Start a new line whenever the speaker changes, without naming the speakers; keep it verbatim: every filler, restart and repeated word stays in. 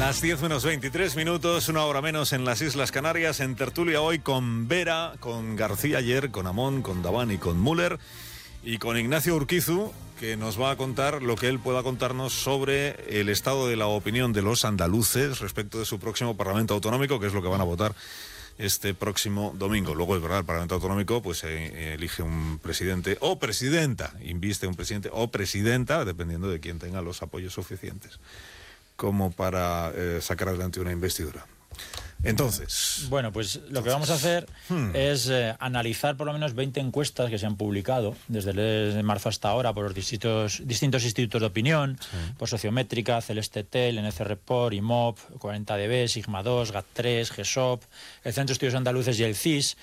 Las diez menos veintitrés minutos, una hora menos en las Islas Canarias, en tertulia hoy con Vera, con García ayer, con Amón, con Daván y con Müller, y con Ignacio Urquizu, que nos va a contar lo que él pueda contarnos sobre el estado de la opinión de los andaluces respecto de su próximo Parlamento Autonómico, que es lo que van a votar este próximo domingo. Luego, es verdad, el Parlamento Autonómico pues eh, elige un presidente o presidenta, inviste un presidente o presidenta, dependiendo de quién tenga los apoyos suficientes como para eh, sacar adelante una investidura. Entonces...
Bueno, pues lo que vamos a hacer hmm. es eh, analizar por lo menos veinte encuestas que se han publicado desde el mes de marzo hasta ahora por los distintos, distintos institutos de opinión, sí. por Sociométrica, Celeste Tel, N C Report, I M O P, cuarenta D B, Sigma dos, GAT tres, GESOP, el Centro de Estudios Andaluces y el C I S,